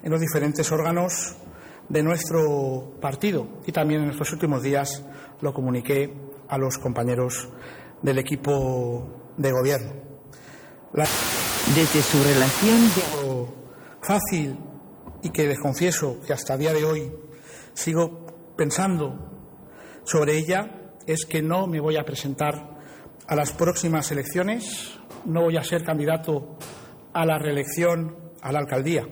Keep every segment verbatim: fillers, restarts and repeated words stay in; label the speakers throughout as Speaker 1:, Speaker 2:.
Speaker 1: en los diferentes órganos de nuestro partido y también en estos últimos días lo comuniqué a los compañeros del equipo de gobierno. La...
Speaker 2: Desde su relación de...
Speaker 1: fácil y que les confieso que hasta el día de hoy sigo pensando sobre ella es que no me voy a presentar a las próximas elecciones, no voy a ser candidato a la reelección a la alcaldía,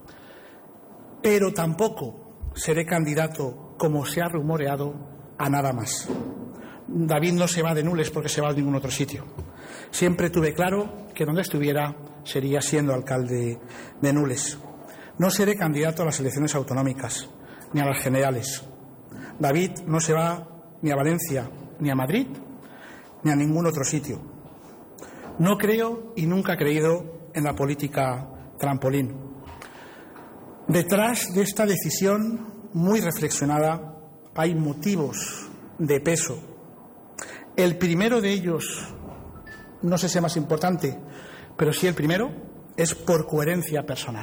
Speaker 1: pero tampoco seré candidato, como se ha rumoreado, a nada más. David no se va de Nules porque se va a ningún otro sitio. Siempre tuve claro que donde estuviera sería siendo alcalde de Nules. No seré candidato a las elecciones autonómicas ni a las generales. David no se va ni a Valencia, ni a Madrid, ni a ningún otro sitio. No creo y nunca he creído en la política trampolín. Detrás de esta decisión muy reflexionada hay motivos de peso. El primero de ellos, no sé si es más importante, pero sí el primero, es por coherencia personal.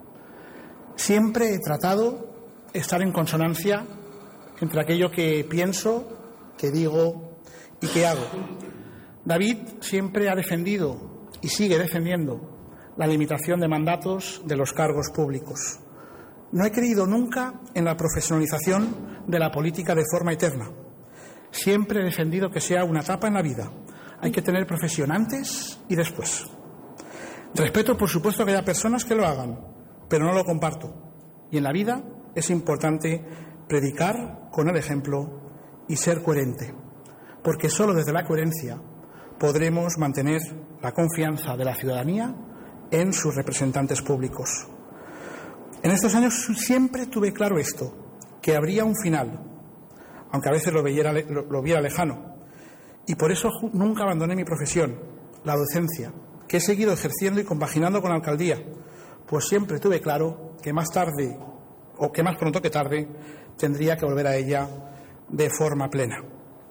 Speaker 1: Siempre he tratado de estar en consonancia entre aquello que pienso, que digo y que hago. David siempre ha defendido y sigue defendiendo la limitación de mandatos de los cargos públicos. No he creído nunca en la profesionalización de la política de forma eterna. Siempre he defendido que sea una etapa en la vida. Hay que tener profesión antes y después. Respeto, por supuesto, que haya personas que lo hagan, pero no lo comparto. Y en la vida es importante predicar con el ejemplo y ser coherente, porque solo desde la coherencia podremos mantener la confianza de la ciudadanía en sus representantes públicos. En estos años siempre tuve claro esto, que habría un final, aunque a veces lo viera, lo, lo viera lejano, y por eso nunca abandoné mi profesión, la docencia, que he seguido ejerciendo y compaginando con la alcaldía, pues siempre tuve claro que más tarde, o que más pronto que tarde, tendría que volver a ella de forma plena.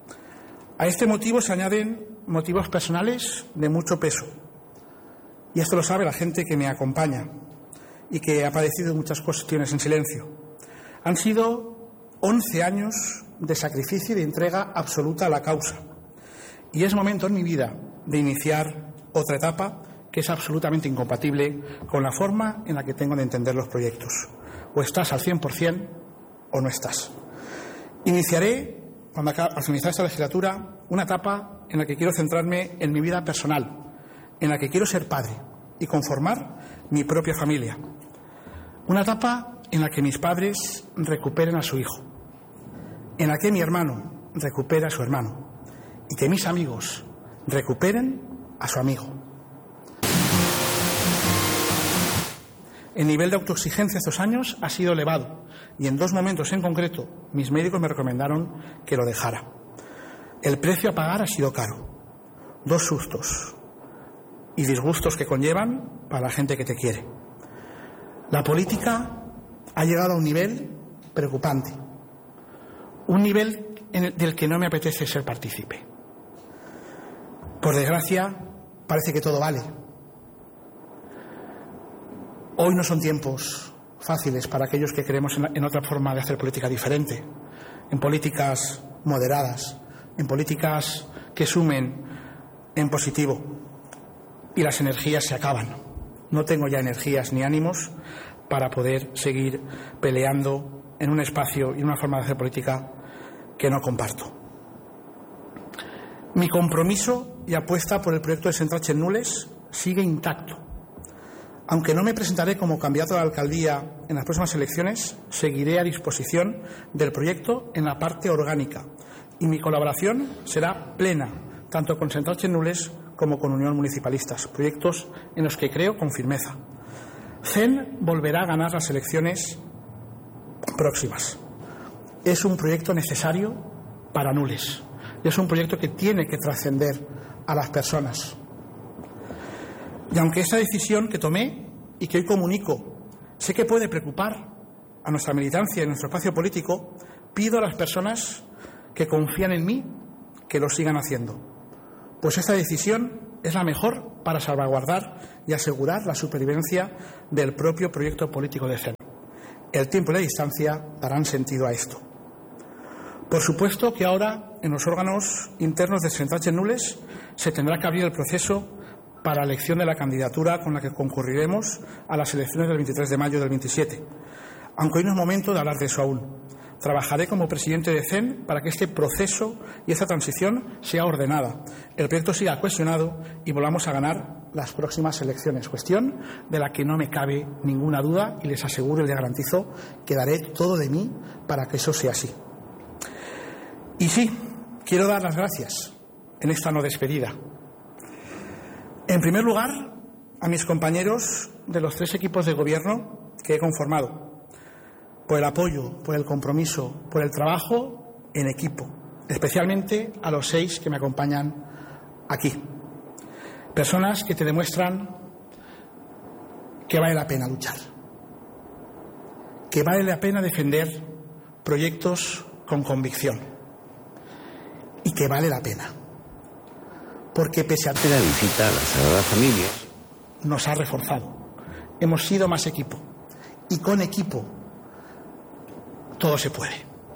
Speaker 1: A este motivo se añaden motivos personales de mucho peso. Y esto lo sabe la gente que me acompaña y que ha padecido muchas cuestiones en silencio. Han sido once años de sacrificio y de entrega absoluta a la causa. Y es momento en mi vida de iniciar otra etapa que es absolutamente incompatible con la forma en la que tengo de entender los proyectos. O estás al cien por cien o no estás. Iniciaré, cuando acabe, al finalizar esta legislatura, una etapa en la que quiero centrarme en mi vida personal, en la que quiero ser padre y conformar mi propia familia. Una etapa en la que mis padres recuperen a su hijo, en la que mi hermano recupere a su hermano y que mis amigos recuperen a su amigo. El nivel de autoexigencia estos años ha sido elevado y en dos momentos en concreto mis médicos me recomendaron que lo dejara. El precio a pagar ha sido caro. Dos sustos y disgustos que conllevan para la gente que te quiere. La política ha llegado a un nivel preocupante, un nivel en el, del que no me apetece ser partícipe. Por desgracia, parece que todo vale. Hoy no son tiempos fáciles para aquellos que creemos en, en otra forma de hacer política diferente, en políticas moderadas, en políticas que sumen en positivo. Y las energías se acaban. No tengo ya energías ni ánimos para poder seguir peleando en un espacio y una forma de hacer política que no comparto. Mi compromiso y apuesta por el proyecto de Centrache en Nules sigue intacto. Aunque no me presentaré como candidato a la alcaldía en las próximas elecciones, seguiré a disposición del proyecto en la parte orgánica y mi colaboración será plena, tanto con Centrache en Nules como con Unión Municipalistas, proyectos en los que creo con firmeza. C E N volverá a ganar las elecciones próximas. Es un proyecto necesario para Nules. Es un proyecto que tiene que trascender a las personas. Y aunque esta decisión que tomé y que hoy comunico sé que puede preocupar a nuestra militancia y a nuestro espacio político, pido a las personas que confían en mí que lo sigan haciendo. Pues esta decisión es la mejor para salvaguardar y asegurar la supervivencia del propio proyecto político de C E N. El tiempo y la distancia darán sentido a esto. Por supuesto que ahora, en los órganos internos de Centrache Nules, se tendrá que abrir el proceso para la elección de la candidatura con la que concurriremos a las elecciones del veintitrés de mayo del veintisiete. Aunque hoy no es momento de hablar de eso aún. Trabajaré como presidente de C E N para que este proceso y esta transición sea ordenada, el proyecto siga cohesionado y volvamos a ganar las próximas elecciones. Cuestión de la que no me cabe ninguna duda y les aseguro y les garantizo que daré todo de mí para que eso sea así. Y sí, quiero dar las gracias en esta no despedida. En primer lugar, a mis compañeros de los tres equipos de gobierno que he conformado, por el apoyo, por el compromiso, por el trabajo en equipo, especialmente a los seis que me acompañan aquí. Personas que te demuestran que vale la pena luchar, que vale la pena defender proyectos con convicción y que vale la pena, porque pese a
Speaker 3: la visita a la Sagrada Familia
Speaker 1: nos ha reforzado. Hemos sido más equipo y con equipo todo se puede.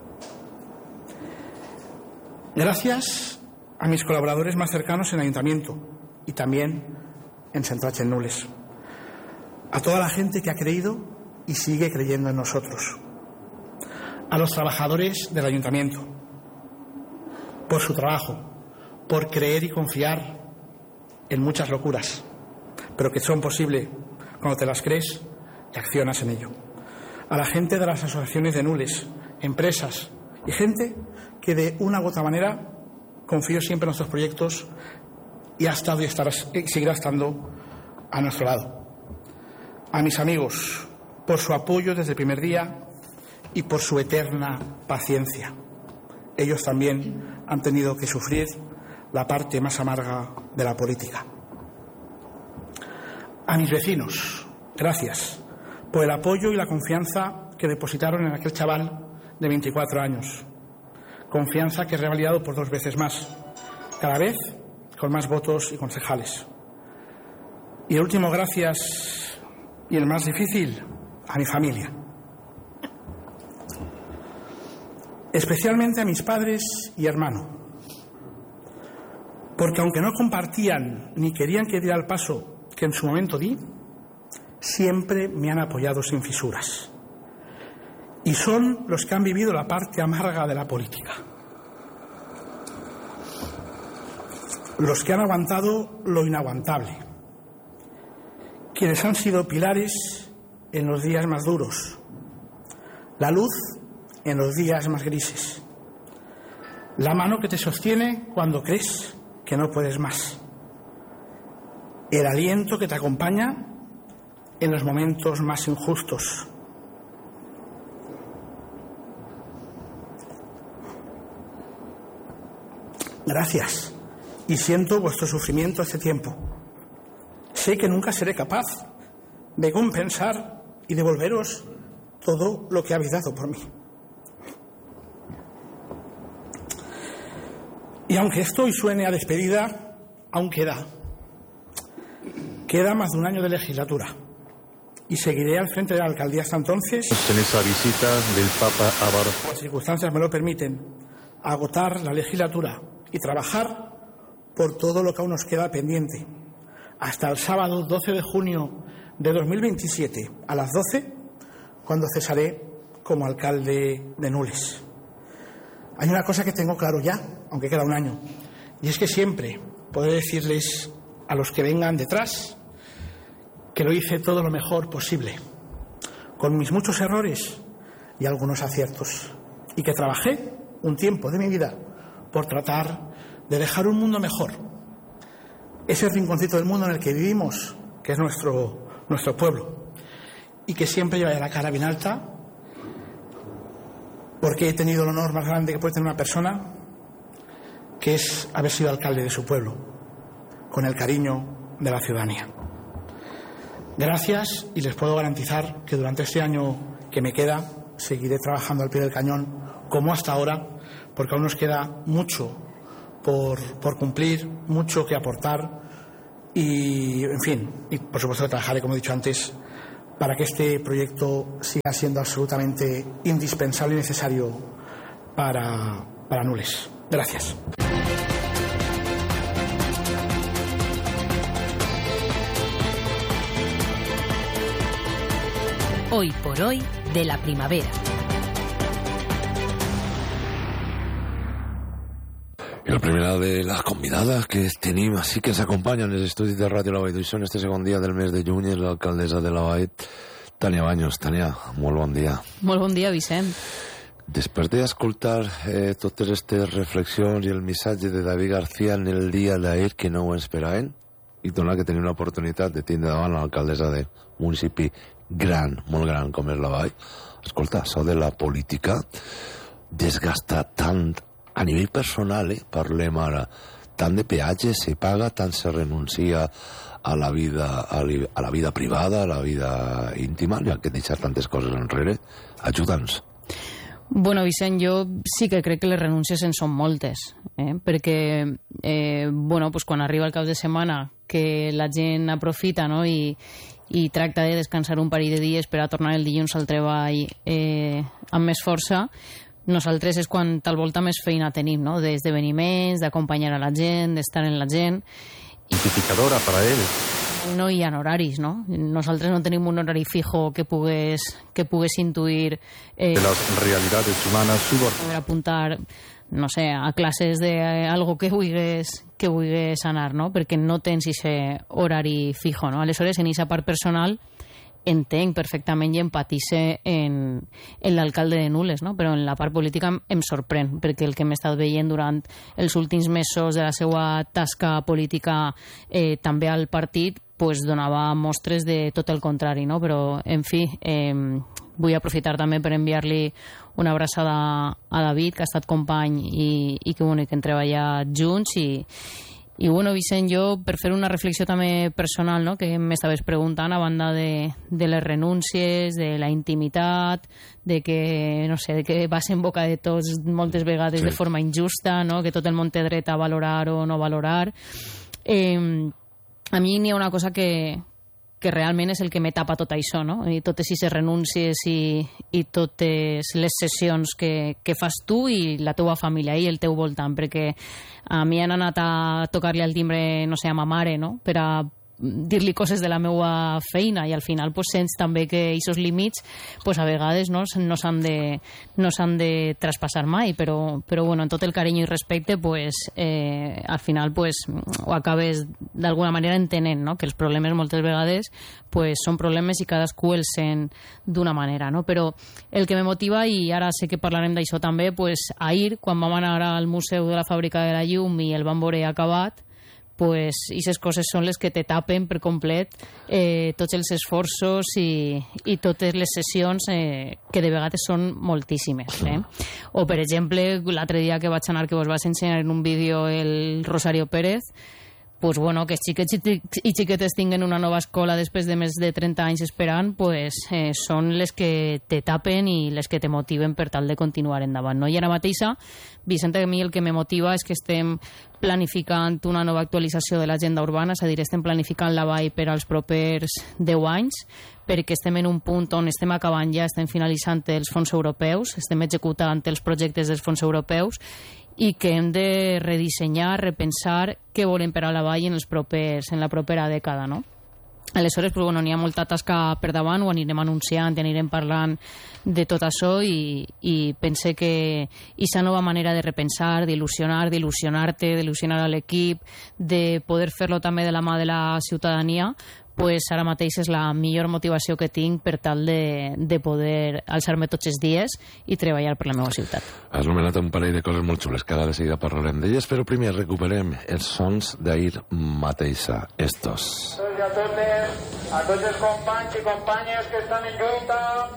Speaker 1: Gracias a mis colaboradores más cercanos en el Ayuntamiento y también en Centrache Nules. A toda la gente que ha creído y sigue creyendo en nosotros. A los trabajadores del Ayuntamiento por su trabajo, por creer y confiar en muchas locuras, pero que son posibles cuando te las crees y accionas en ello. A la gente de las asociaciones de Nules, empresas y gente que de una u otra manera confío siempre en nuestros proyectos y ha estado y, estará, y seguirá estando a nuestro lado. A mis amigos, por su apoyo desde el primer día y por su eterna paciencia. Ellos también han tenido que sufrir la parte más amarga de la política. A mis vecinos, gracias por el apoyo y la confianza que depositaron en aquel chaval de veinticuatro años. Confianza que he revalidado por dos veces más, cada vez con más votos y concejales. Y el último, gracias, y el más difícil, a mi familia. Especialmente a mis padres y hermano. Porque aunque no compartían ni querían que diera el paso que en su momento di, siempre me han apoyado sin fisuras. Y son los que han vivido la parte amarga de la política. Los que han aguantado lo inaguantable. Quienes han sido pilares en los días más duros. La luz en los días más grises. La mano que te sostiene cuando crees que no puedes más. El aliento que te acompaña en los momentos más injustos. Gracias. Y siento vuestro sufrimiento este tiempo. Sé que nunca seré capaz de compensar y devolveros todo lo que habéis dado por mí. Y aunque esto hoy suene a despedida, aún queda. Queda más de un año de legislatura. Y seguiré al frente de la alcaldía hasta entonces.
Speaker 4: En esa visita del Papa a Bar...
Speaker 1: Las circunstancias me lo permiten, agotar la legislatura y trabajar por todo lo que aún nos queda pendiente. Hasta el sábado doce de junio de dos mil veintisiete a las doce, cuando cesaré como alcalde de Nules. Hay una cosa que tengo claro ya, aunque queda un año, y es que siempre podré decirles a los que vengan detrás que lo hice todo lo mejor posible, con mis muchos errores y algunos aciertos, y que trabajé un tiempo de mi vida por tratar de dejar un mundo mejor, ese rinconcito del mundo en el que vivimos, que es nuestro, nuestro pueblo, y que siempre llevaré la cara bien alta, porque he tenido el honor más grande que puede tener una persona, que es haber sido alcalde de su pueblo, con el cariño de la ciudadanía. Gracias, y les puedo garantizar que durante este año que me queda seguiré trabajando al pie del cañón como hasta ahora, porque aún nos queda mucho por, por cumplir, mucho que aportar y, en fin, y por supuesto trabajaré, como he dicho antes, para que este proyecto siga siendo absolutamente indispensable y necesario para, para Nules. Gracias.
Speaker 5: Hoy por hoy de la primavera.
Speaker 3: I la primera de les convidades que tenim així que ens acompanya en els estudis de Ràdio La Vall d'Uixó este segon dia del mes de juny és l'alcaldessa de la Vall, Tània Baños. Tània, molt bon dia.
Speaker 6: Molt bon dia, Vicent.
Speaker 3: Després d'escoltar eh, totes aquestes reflexions i el missatge de David García en el dia d'ahir que no ho esperaven i donar que tenim l'oportunitat de tindre davant l'alcaldessa d'un municipi gran, molt gran com és la Vall, escolta, això de la política desgasta tant a nivell personal, eh, parlem ara, tant de peatge se paga, tant se renuncia a la vida, a la vida privada, a la vida íntima, hi ha que deixar tantes coses enrere. Ajuda'ns.
Speaker 6: Bueno, Vicent, jo sí que crec que les renúncies en són moltes, eh? perquè eh, bueno, pues quan arriba el cap de setmana que la gent aprofita, no? I, i tracta de descansar un parell de dies per a tornar el dilluns al treball eh, amb més força, nosaltres és quan tal volta més feina tenim, no? D'esdeveniments, d'acompanyar a la gent, d'estar en la gent.
Speaker 4: Identificadora para él.
Speaker 6: No hi ha horaris, no? Nosaltres no tenim un horari fijo que pugues, que pugues intuir... Eh,
Speaker 4: de las realidades humanas subordinadas.
Speaker 6: Per apuntar, no sé, a classes de algo que vulguis, que vulguis anar, no? Perquè no tens aquest horari fijo, no? Aleshores, en aquesta part personal entenc perfectament i empatice en, en l'alcalde de Nules, no? Però en la part política em sorprèn, perquè el que hem estat veient durant els últims mesos de la seva tasca política eh, també al partit pues, donava mostres de tot el contrari, no? Però, en fi, eh, vull aprofitar també per enviar-li una abraçada a David, que ha estat company i, i que, bueno, que hem treballat junts i I, bueno, Vicent, jo, per fer una reflexió també personal, no?, que m'estaves preguntant, a banda de, de les renúncies, de la intimitat, de que, no sé, de que vas en boca de tots moltes vegades sí. de forma injusta, no?, que tot el món té dret a valorar o no valorar. Eh, a mi n'hi ha una cosa que, que realment és el que me tapa tot això, no? I totes aquestes renúncies i, i totes les sessions que, que fas tu i la teua família i el teu voltant, perquè a mi han anat a tocar-li al timbre, no sé, a ma mare, no?, per a dir-li coses de la meva feina i al final pues, sents també que aquests límits pues, a vegades no, no s'han de, no s'han de traspassar mai, però, però bueno, en tot el carinyo i respecte pues, eh, al final pues, ho acabes d'alguna manera entenent, no? Que els problemes moltes vegades pues, són problemes i cadascú els sent d'una manera, no? Però el que me motiva, i ara sé que parlarem d'això també, pues, ahir quan vam anar al Museu de la Fàbrica de la Llum i el vam veure acabat, pues, aquestes coses són les que te tapen per complet eh, tots els esforços i, i totes les sessions eh, que de vegades són moltíssimes. Eh? O, per exemple, l'altre dia que vaig anar, que vos vas ensenyar en un vídeo el Rosario Pérez, pues, bueno, que els xiquets i xiquetes tinguen una nova escola després de més de trenta anys esperant, pues, eh, són les que te tapen i les que te motiven per tal de continuar endavant. No? I ara mateixa, Vicente, a mi el que me motiva és que estem planificant una nova actualització de l'agenda urbana, és a dir, estem planificant la Vall per als propers deu anys, perquè estem en un punt on estem acabant ja, estem finalitzant els fons europeus, estem executant els projectes dels fons europeus i que hem de redissenyar, repensar què volem per a la Vall en, els propers, en la propera dècada, no? Aleshores, però, bueno, n'hi ha molta tasca per davant, ho anirem anunciant i anirem parlant de tot això i, i pense que aquesta nova manera de repensar, d'il·lusionar, d'il·lusionar-te, d'il·lusionar a l'equip, de poder fer-lo també de la mà de la ciutadania, pues ara mateix és la millor motivació que tinc per tal de, de poder alçar-me tots els dies i treballar per la meva ciutat.
Speaker 3: Has nomenat un parell de coses molt xules, que ara de seguida parlarem d'elles, però primer recuperem els sons d'ahir mateixa, estos.
Speaker 7: A totes, a tots els companys i companyes que estan en lluita,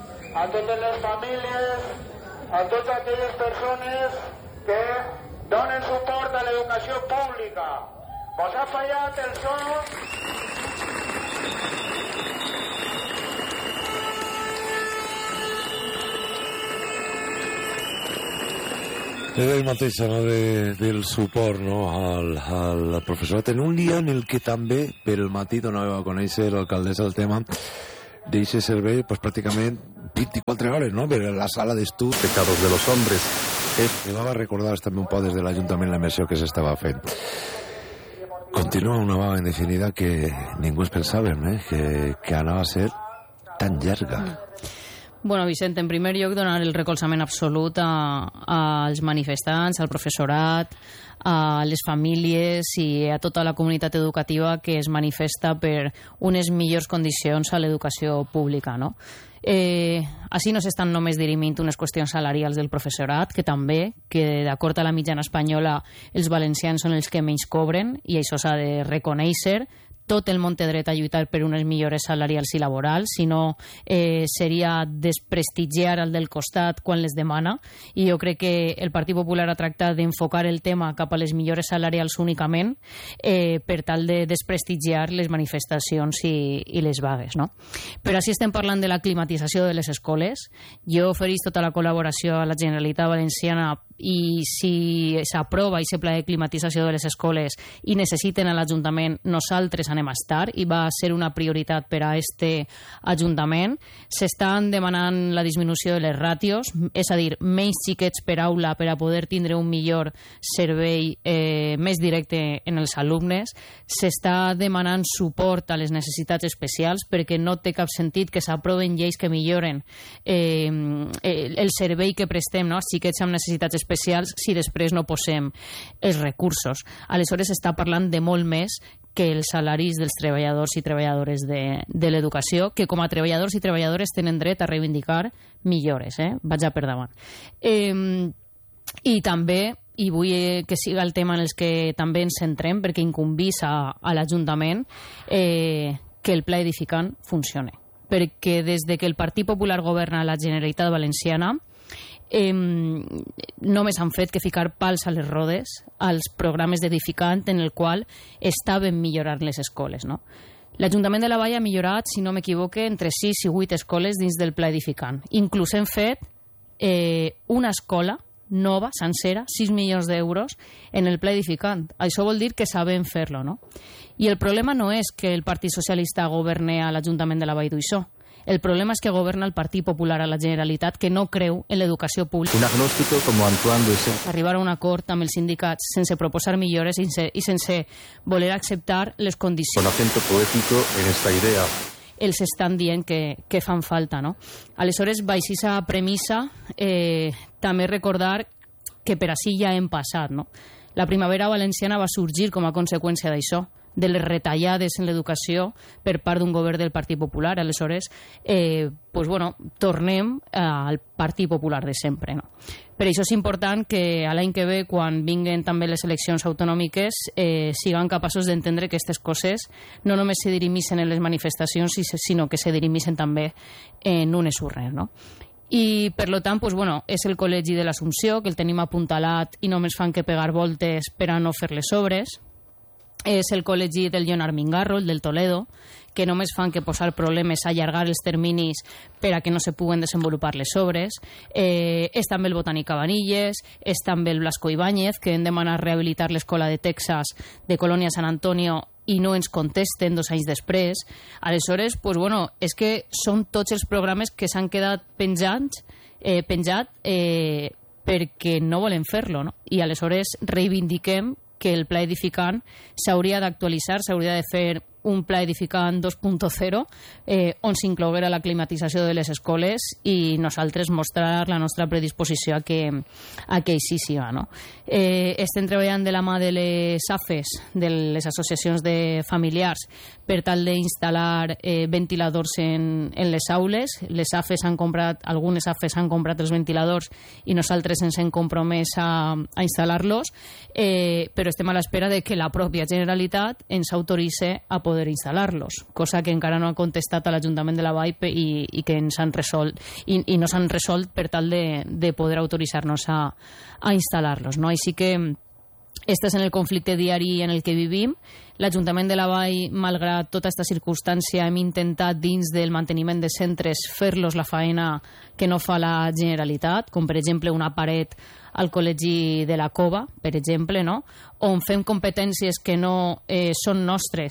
Speaker 7: a totes les famílies, a totes aquelles persones que donen suport a l'educació pública. Vos ha fallat el son?
Speaker 3: Era el mateix, no, de, del suport, no, al, al professorat en un dia en el que també per el matí donava a conèixer l'alcaldessa el tema d'aquest servei pues, pràcticament vint-i-quatre hores, no? Per la sala d'estudi.
Speaker 4: Pecados de los hombres.
Speaker 3: Me va recordar també un poc des de l'Ajuntament la inversió que s'estava fent. Continua una vaga indefinida que ningú es pensava, eh? que, que anava a ser tan llarga.
Speaker 6: Bueno, Vicent, en primer lloc, donar el recolzament absolut a, als manifestants, al professorat, a les famílies i a tota la comunitat educativa que es manifesta per unes millors condicions a l'educació pública, no? Eh, així no s'estan només dirimint unes qüestions salarials del professorat, que també, que d'acord a la mitjana espanyola els valencians són els que menys cobren i això s'ha de reconèixer. Tot el món té dret a lluitar per unes millores salarials i laborals, si no eh, seria desprestigiar el del costat quan les demana, i jo crec que el Partit Popular ha tractat d'enfocar el tema cap a les millores salarials únicament eh, per tal de desprestigiar les manifestacions i, i les vagues, no? Però així estem parlant de la climatització de les escoles. Jo oferís tota la col·laboració a la Generalitat Valenciana i si s'aprova aquest pla de climatització de les escoles i necessiten a l'Ajuntament, nosaltres anem a estar i va ser una prioritat per a este Ajuntament. S'estan demanant la disminució de les ràtios, és a dir, menys xiquets per aula per a poder tindre un millor servei eh, més directe en els alumnes. S'està demanant suport a les necessitats especials perquè no té cap sentit que s'aproven lleis que milloren eh, el servei que prestem, no? als xiquets amb necessitats especials si després no posem els recursos. Aleshores s'està parlant de molt més que els salaris dels treballadors i treballadores de, de l'educació, que com a treballadors i treballadores tenen dret a reivindicar millores, eh? Vaig a per davant. Eh, I també, i vull que siga el tema en els que també ens centrem, perquè incumbís a, a l'Ajuntament eh, que el pla edificant funcione. Perquè des de que el Partit Popular governa la Generalitat Valenciana, Eh, només han fet que ficar pals a les rodes als programes d'edificant en el qual estaven millorant les escoles, no? L'Ajuntament de la Vall ha millorat, si no m'equivoque, entre sis i vuit escoles dins del pla edificant. Inclús hem fet eh, una escola nova, sencera, sis milions d'euros en el pla edificant. Això vol dir que sabem fer-lo, no? I el problema no és que el Partit Socialista governe a l'Ajuntament de la Vall d'Uixó. El problema és que governa el Partit Popular a la Generalitat, que no creu en l'educació pública.
Speaker 4: Un agnóstico como Antoine de Saint.
Speaker 6: Arribar a un acord amb els sindicats sense proposar millores i sense, i sense voler acceptar les condicions.
Speaker 4: Con acento poético en esta idea.
Speaker 6: Els estan dient que, que fan falta, no? Aleshores, baix aquesta premissa, eh, també recordar que per així ja hem passat, no? La primavera valenciana va sorgir com a conseqüència d'això, de les retallades en l'educació per part d'un govern del Partit Popular. Aleshores, eh, pues bueno, tornem al Partit Popular de sempre, no? Per això és important que a l'any que ve, quan vinguen també les eleccions autonòmiques, eh, siguin capaços d'entendre que aquestes coses no només se dirimissen en les manifestacions, sinó que se dirimissen també en unes urnes, no? I, per tant, pues, bueno, és el Col·legi de l'Assumpció, que el tenim apuntalat i només fan que pegar voltes per a no fer les obres. És el Col·legi del Lleonard Mingarro, el del Toledo, que només fan que posar problemes, allargar els terminis per a que no se puguen desenvolupar les obres. Eh, és també el Botànic Cabanilles, és també el Blasco Ibáñez, que hem demanat rehabilitar l'escola de Texas de Colònia Sant Antonio i no ens contesten dos anys després. Aleshores, pues, bueno, és que són tots els programes que s'han quedat penjats, eh, penjat eh, perquè no volen fer-lo, no? I aleshores reivindiquem que el pla edificant s'hauria d'actualitzar, s'hauria de fer un pla edificant dos punt zero eh, on s'incloguera la climatització de les escoles i nosaltres mostrar la nostra predisposició a que, a que així siga, no? Eh, estem treballant de la mà de les A F E S, de les associacions de familiars, per tal d'instal·lar eh, ventiladors en, en les aules. Les A F E S han comprat, algunes A F E S han comprat els ventiladors i nosaltres ens hem compromès a, a instal·lar-los, eh, però estem a l'espera de que la pròpia Generalitat ens autoritze a poder poder instal·lar-los, cosa que encara no ha contestat a l'Ajuntament de la Vall i, i que ens han resolt i, i no s'han resolt per tal de, de poder autoritzar-nos a, a instal·lar-los, no? Així que este és en el conflicte diari en el que vivim. L'Ajuntament de la Vall, malgrat tota aquesta circumstància, hem intentat dins del manteniment de centres fer-los la faena que no fa la Generalitat, com per exemple una paret al Col·legi de la Cova, per exemple, no? On fem competències que no eh, són nostres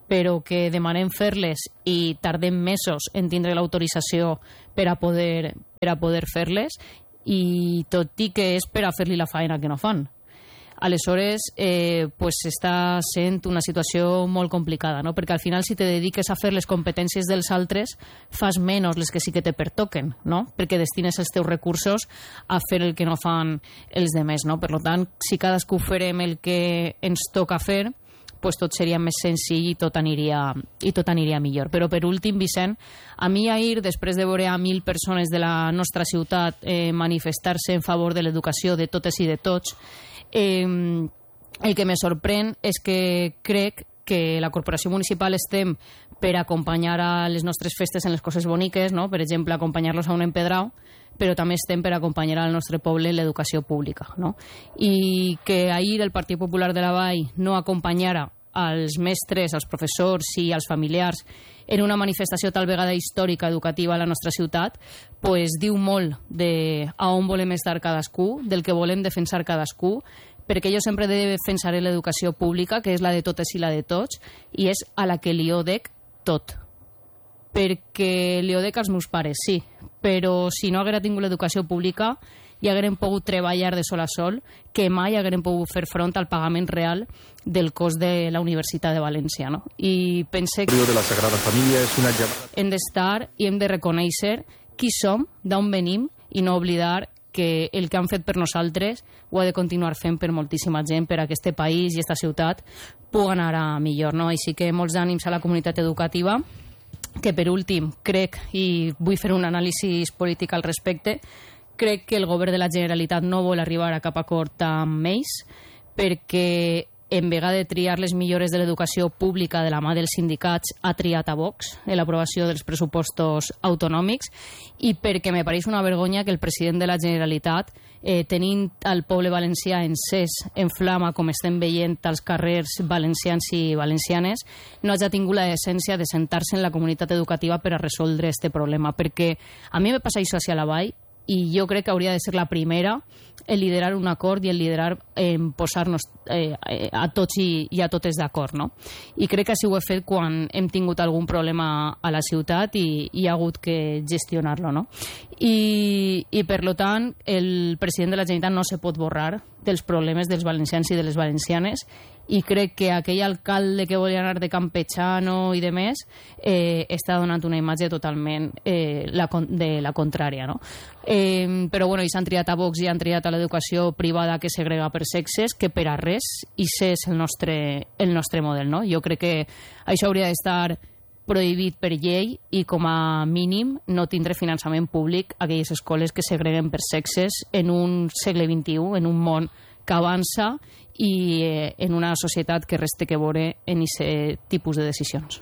Speaker 6: però que demanem fer-les i tardem mesos en tindre l'autorització per a poder, per a poder fer-les, i tot i que és per a fer-li la feina que no fan. Aleshores, eh, pues està sent una situació molt complicada, no? Perquè al final, si te dediques a fer les competències dels altres, fas menys les que sí que te pertoquen, no? Perquè destines els teus recursos a fer el que no fan els demés, no? Per tant, si cadascú farem el que ens toca fer, pues tot seria més senzill i tot aniria, i tot aniria millor. Però per últim, Vicent, a mi ahir, després de veure a mil persones de la nostra ciutat eh, manifestar-se en favor de l'educació de totes i de tots, eh, el que me sorprèn és que crec que la corporació municipal estem per acompanyar a les nostres festes en les coses boniques, no? Per exemple, acompanyar-los a un empedrau, però també estem per acompanyar al nostre poble en l'educació pública, no? I que ahir el Partit Popular de la Vall no acompanyara als mestres, als professors i als familiars en una manifestació tal vegada històrica educativa a la nostra ciutat, pues diu molt de a on volem estar cadascú, del que volem defensar cadascú, perquè jo sempre defensaré l'educació pública, que és la de totes i la de tots, i és a la que li ho dec tot. Perquè li ho dec als meus pares, sí, però si no haguera tingut l'educació pública i haguérem pogut treballar de sol a sol, que mai haguérem pogut fer front al pagament real del cost de la Universitat de València, no? I pense que
Speaker 4: de la Sagrada Família és una llamada.
Speaker 6: Hem d'estar i hem de reconèixer qui som, d'on venim, i no oblidar que el que han fet per nosaltres ho ha de continuar fent per moltíssima gent, per a que este país i esta ciutat pugui anar a millor, no? Així que molts ànims a la comunitat educativa, que per últim crec, i vull fer un anàlisi polític al respecte, crec que el govern de la Generalitat no vol arribar a cap acord amb ells, perquè en vegada de triar les millores de l'educació pública de la mà dels sindicats, ha triat a Vox en l'aprovació dels pressupostos autonòmics, i perquè me pareix una vergonya que el president de la Generalitat, eh, tenint el poble valencià encès, en flama, com estem veient als carrers valencians i valencianes, no hagi tingut la decència de sentar-se en la comunitat educativa per a resoldre este problema. Perquè a mi me passa això hacia la Vall, i jo crec que hauria de ser la primera en liderar un acord i en liderar en posar-nos eh, a tots i, i a totes d'acord, no? I crec que així ho he fet quan hem tingut algun problema a la ciutat i, i ha hagut que gestionar-lo, no? I, i per tant, el president de la Generalitat no se pot borrar dels problemes dels valencians i de les valencianes, i crec que aquell alcalde que volia anar de campechano i de més eh, està donant una imatge totalment eh, la, de la contrària, no? Eh, però bueno, i s'han triat a Vox i han triat a l'educació privada que segrega per sexes, que per a res, i això és el nostre, el nostre model, no? Jo crec que això hauria d'estar prohibit per llei i com a mínim no tindre finançament públic a aquelles escoles que segreguen per sexes en un segle vint-i-u, en un món que avança i eh, en una societat que res té que veure en aquest tipus de decisions.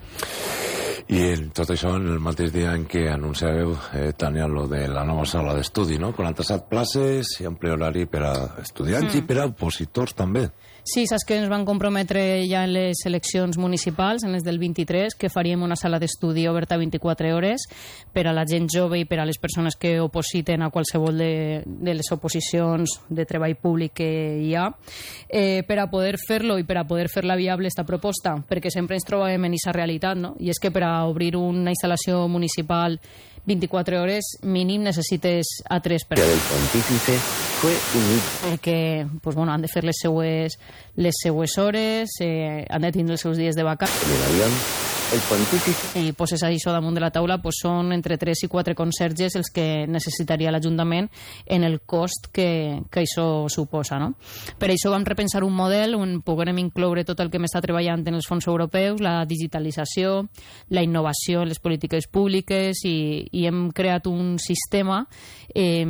Speaker 3: I en tot això en el mateix dia en què anunciàveu, eh, Tània, lo de la nova sala d'estudi, no? quaranta-set places i ampli horari per a estudiants mm. i per a opositors també.
Speaker 6: Sí, saps que ens van comprometre ja en les eleccions municipals, en les del vint-i-tres, que faríem una sala d'estudi oberta vint-i-quatre hores per a la gent jove i per a les persones que opositen a qualsevol de, de les oposicions de treball públic que hi ha, eh, per a poder fer-lo i per a poder fer-la viable esta proposta, perquè sempre ens trobem en aquesta realitat, no? I és que per a obrir una instal·lació municipal vint-i-quatre hores mínim necessites a tres persones.
Speaker 2: El pontífice fue un...
Speaker 6: Perquè pues, bueno, han de fer les seues, les seues hores, eh, han de tindre els seus dies de vacances.
Speaker 2: En el avión, el pontífice...
Speaker 6: I poses això damunt de la taula, pues, són entre tres i quatre conserges els que necessitaria l'Ajuntament en el cost que, que això suposa, no? Per això vam repensar un model on poguérem incloure tot el que m'està treballant en els fons europeus, la digitalització, la innovació en les polítiques públiques, i, i hem creat un sistema eh,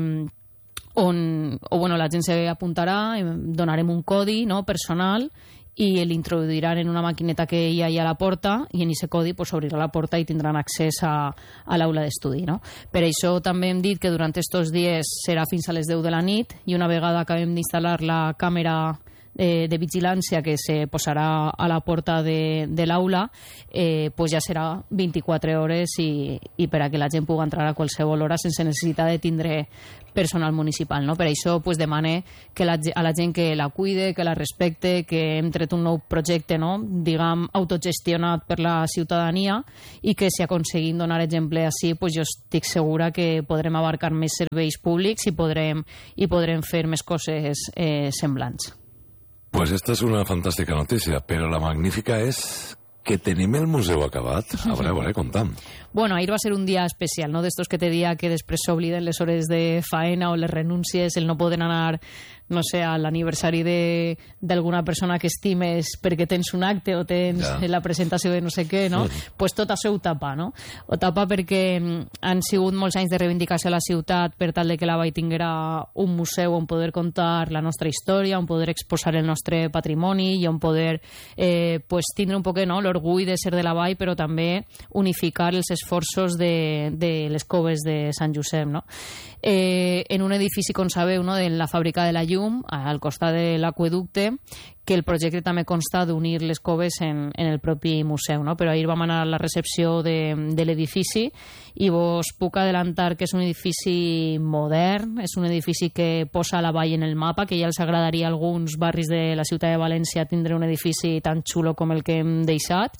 Speaker 6: on o, bueno, la gent s'apuntarà, donarem un codi, no, personal, i l'introduiran en una maquineta que hi ha a la porta, i en aquest codi pues, s'obrirà la porta i tindran accés a, a l'aula d'estudi, no? Per això també hem dit que durant aquests dies serà fins a les deu de la nit, i una vegada acabem d'instal·lar la càmera eh, de vigilància que se posarà a la porta de, de l'aula, eh, pues ja serà vint-i-quatre hores i, i per a que la gent pugui entrar a qualsevol hora sense necessitat de tindre personal municipal, no? Per això pues, demane que la, a la gent que la cuide, que la respecte, que hem tret un nou projecte, no? Diguem, autogestionat per la ciutadania i que si aconseguim donar exemple així, pues, jo estic segura que podrem abarcar més serveis públics i podrem, i podrem fer més coses eh, semblants.
Speaker 3: Pues esta es una fantàstica notícia, però la magnífica és que tenim el museu acabat. A veure, a veure, comptam.
Speaker 6: Bueno, ahir va ser un dia especial, no? D'estos que te dia que després s'obliden les hores de faena o les renúncies, el no poden anar, no sé, a l'aniversari d'alguna persona que estimes perquè tens un acte o tens ja. la presentació de no sé què, no? Sí. Pues tot això ho tapa, no? Ho tapa perquè han sigut molts anys de reivindicació a la ciutat per tal de que la Vall tinguera un museu on poder contar la nostra història, on poder exposar el nostre patrimoni i on poder eh, pues, tindre un poc no? l'orgull de ser de la Vall, però també unificar els esforços de, de les coves de Sant Josep, no? Eh, en un edifici, com sabeu, no? de la fàbrica de la llum, al costat de l'aqüeducte, que el projecte també consta d'unir les coves en, en el propi museu, no? Però ahir vam anar a la recepció de, de l'edifici i vos puc adelantar que és un edifici modern, és un edifici que posa la Vall en el mapa, que ja els agradaria a alguns barris de la ciutat de València tindre un edifici tan xulo com el que hem deixat,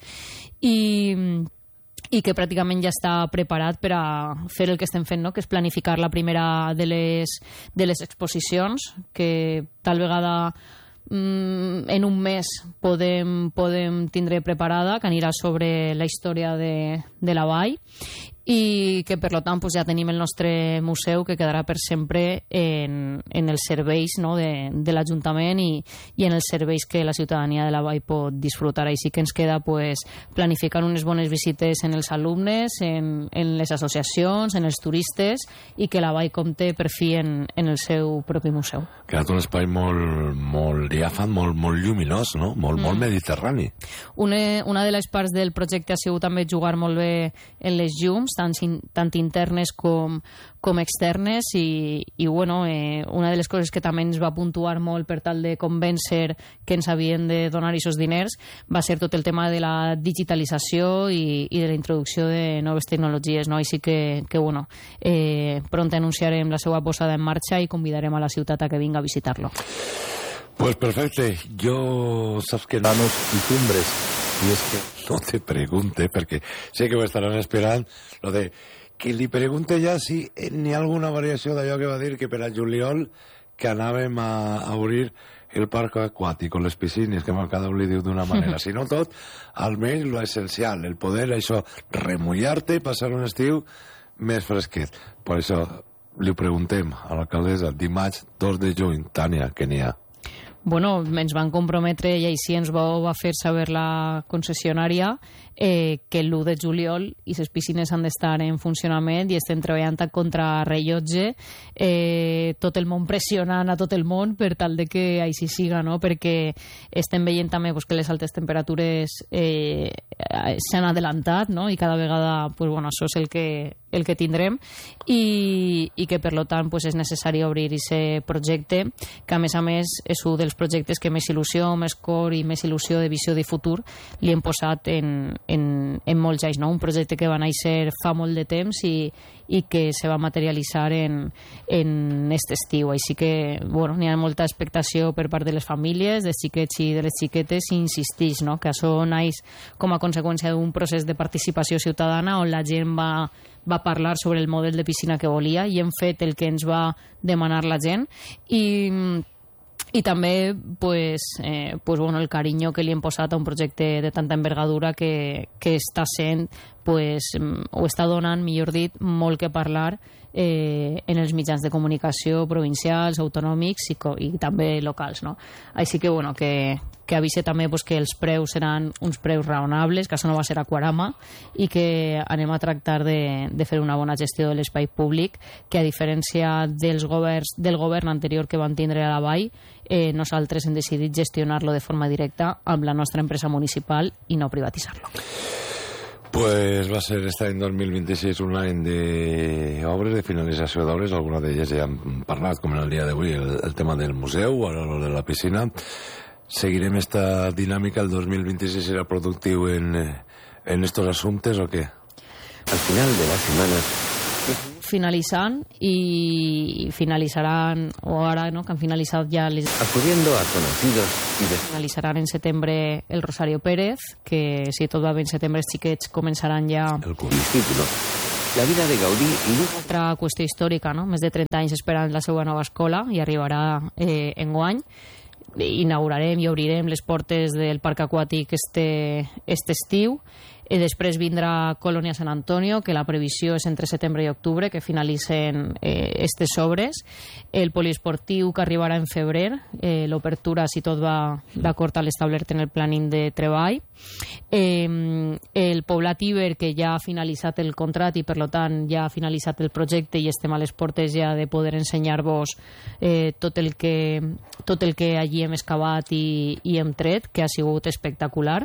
Speaker 6: i i que pràcticament ja està preparat per a fer el que estem fent, no? Que és planificar la primera de les, de les exposicions, que tal vegada mm, en un mes podem, podem tindre preparada, que anirà sobre la història de, de la Vall, i que per tant pues, ja tenim el nostre museu que quedarà per sempre en, en els serveis, no? de, de l'Ajuntament i, i en els serveis que la ciutadania de la Vall pot disfrutar. Així que ens queda pues, planificar unes bones visites en els alumnes, en, en les associacions, en els turistes, i que la Vall compte per fi en, en el seu propi museu.
Speaker 3: Ha quedat un espai molt, molt diàfan, molt, molt lluminós, no? molt, mm. molt mediterrani.
Speaker 6: Una, una de les parts del projecte ha sigut també jugar molt bé en les llums, tant, tant internes com, com externes, i, i bueno, eh, una de les coses que també ens va puntuar molt per tal de convèncer que ens havien de donar aquests diners va ser tot el tema de la digitalització i, i de la introducció de noves tecnologies, no? Així que, que bueno, eh, pront anunciarem la seva posada en marxa i convidarem a la ciutat a que vinga a visitar-lo.
Speaker 3: Pues perfecte. Yo, saps que nanos y cumbres, y es que no te pregunte, perquè sé que ho estaran esperant, lo de que li pregunte ja si n'hi ha alguna variació d'allò que va dir que per a juliol que anàvem a, a obrir el parc aquàtic o les piscines, que cada un li diu d'una manera. Si no tot, almenys lo essencial, el poder això, remullar-te i passar un estiu més fresquet. Per això li preguntem a l'alcaldessa dimarts dos de juny, Tània, que n'hi ha.
Speaker 6: Bueno, ens van comprometre i així ens va, va fer saber la concessionària eh, que l'u de juliol i les piscines han d'estar en funcionament i estem treballant a contrarrellotge, eh, tot el món pressionant a tot el món per tal de que així siga, no? Perquè estem veient també pues, que les altes temperatures eh, s'han adelantat, no? I cada vegada pues, bueno, això és el que, el que tindrem, i, i que per tant pues, és necessari obrir aquest projecte, que a més a més és un dels projectes que més il·lusió, més cor i més il·lusió de visió de futur li hem posat en, en, en molts anys, no? Un projecte que va néixer fa molt de temps i, i que se va materialitzar en, en aquest estiu. Així que bueno, n'hi ha molta expectació per part de les famílies, dels xiquets i de les xiquetes, i insistix, no? Que això naix com a conseqüència d'un procés de participació ciutadana on la gent va, va parlar sobre el model de piscina que volia i hem fet el que ens va demanar la gent, i i també pues, eh, pues, bueno, el carinyo que li hem posat a un projecte de tanta envergadura que, que està sent pues, o està donant, millor dit, molt que parlar eh, en els mitjans de comunicació provincials, autonòmics i, i també locals, no? Així que, bueno, que, que avise també pues, que els preus seran uns preus raonables, que això no va ser aquarama, i que anem a tractar de, de fer una bona gestió de l'espai públic, que a diferència dels governs, del govern anterior que van tindre a la Vall, eh, nosaltres hem decidit gestionar-lo de forma directa amb la nostra empresa municipal i no privatitzar-lo.
Speaker 3: Pues va ser este any dos mil vint-i-sis un any d'obres, de finalització d'obres, algunes d'elles ja hem parlat, com en el dia d'avui, el, el tema del museu, ara el de la piscina. Seguirem esta dinàmica, el dos mil vint-i-sis serà productiu en, en estos assumptes o què?
Speaker 2: Al final de la setmana
Speaker 6: finalitzant i finalitzaran, o ara no, que han finalitzat ja les...
Speaker 2: acudiendo a conocidos y de...
Speaker 6: finalitzaran en setembre el Rosario Pérez, que si tot va bé en setembre els xiquets començaran ja...
Speaker 3: El curs.
Speaker 2: discípulo. La vida de Gaudí i Lugo.
Speaker 6: Altra qüestió històrica, no? Més de trenta anys esperant la seva nova escola i arribarà eh, enguany. Inaugurarem i obrirem les portes del parc aquàtic este, este estiu. I després vindrà Colònia Sant Antonio, que la previsió és entre setembre i octubre, que finalitzen eh, estes obres. El poliesportiu, que arribarà en febrer, eh, l'obertura, si tot va d'acord a l'establert en el planning de treball. Eh, el Poblat Iber, que ja ha finalitzat el contracte i, per tant, ja ha finalitzat el projecte i estem a les portes ja de poder ensenyar-vos eh, tot, el que, tot el que allí hem excavat i, i hem tret, que ha sigut espectacular.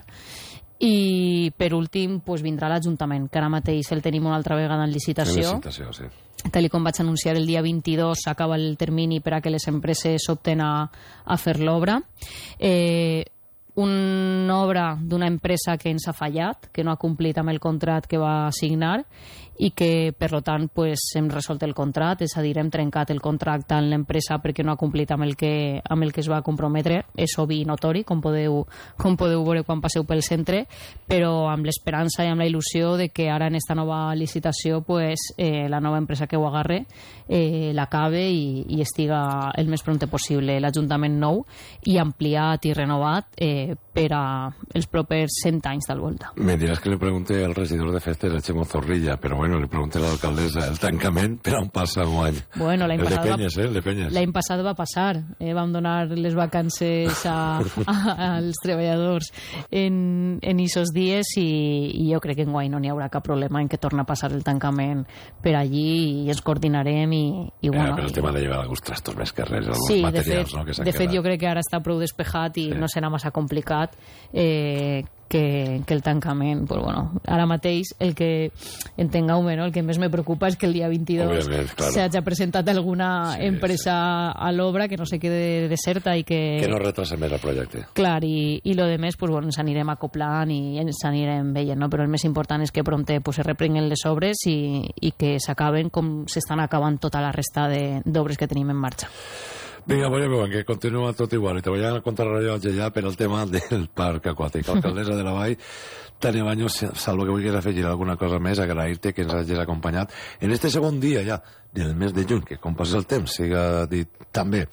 Speaker 6: I per últim pues, vindrà l'Ajuntament, que ara mateix el tenim una altra vegada en licitació.
Speaker 3: En licitació, sí.
Speaker 6: Tal com vaig anunciar el dia vint-i-dos, s'acaba el termini per a que les empreses opten a, a fer l'obra. Eh, una obra d'una empresa que ens ha fallat, que no ha complit amb el contracte que va signar i que, per tant, pues, hem resolt el contracte, és a dir, hem trencat el contracte amb l'empresa perquè no ha complit amb el que, amb el que es va comprometre. És obvi i notori, com podeu, com podeu veure quan passeu pel centre, però amb l'esperança i amb la il·lusió de que ara en esta nova licitació pues, eh, la nova empresa que ho agarre eh, l'acabe i, i estiga el més prompte possible l'Ajuntament nou i ampliat i renovat eh, per a els propers cent anys del volta.
Speaker 3: Me diràs que le pregunté al regidor de festes, el Xemo Zorrilla, però bueno, le pregunté a l'alcaldessa el tancament per on passa un any.
Speaker 6: Bueno, l'any
Speaker 3: el
Speaker 6: passat,
Speaker 3: de Penyes, eh? El de Penyes.
Speaker 6: L'any passat va passar. Eh? Vam donar les vacances a, a, als treballadors en, en isos dies i, i jo crec que enguany no n'hi haurà cap problema en que torna a passar el tancament per allí i ens coordinarem i, i bueno...
Speaker 3: Eh, però el tema de llevar alguns trastos més que res, alguns
Speaker 6: sí,
Speaker 3: materials,
Speaker 6: de fet,
Speaker 3: no? Que
Speaker 6: de fet jo crec que ara està prou despejat i
Speaker 3: sí.
Speaker 6: no serà massa complicat eh, que, que el tancament, pues bueno, ara mateix el que entengueu-me, no? El que més me preocupa és que el dia vint-i-dos
Speaker 3: claro.
Speaker 6: s'hagi presentat alguna sí, empresa sí. a l'obra que no se quede deserta i que...
Speaker 3: Que no retrasa més el projecte.
Speaker 6: Clar, i, i lo de més, pues bueno, ens anirem acoplant i ens anirem veient, no? Però el més important és que prompte pues, se reprenguen les obres i, i que s'acaben com s'estan acabant tota la resta d'obres que tenim en marxa.
Speaker 3: Vinga, voy a ver, que continúa tot igual. I te voy a contrarrellar ja per el tema del parc aquàtic. Alcaldessa de la Vall, Tània Baños, salvo que vulguis afegir alguna cosa més, agrair-te que ens hagis acompanyat en este segon dia ja del mes de juny, que com passa el temps siga dit també.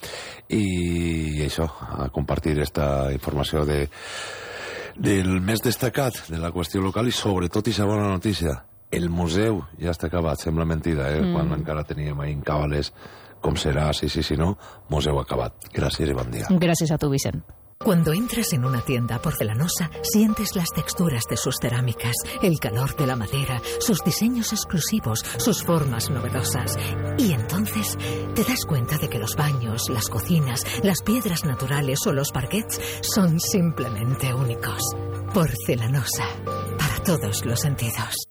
Speaker 3: I això, a compartir esta informació de, del més destacat de la qüestió local i sobretot i segona notícia. El museu ja està acabat, sembla mentida, eh? Mm. Quan encara teníem ahí en càbales com serà, sí, sí, sí, no, museu acabat. Gràcies i bon dia.
Speaker 6: Gràcies a tu, Vicent.
Speaker 8: Cuando entras en una tienda porcelanosa, sientes las texturas de sus cerámicas, el calor de la madera, sus diseños exclusivos, sus formas novedosas. Y entonces te das cuenta de que los baños, las cocinas, las piedras naturales o los parquets son simplemente únicos. Porcelanosa, para todos los sentidos.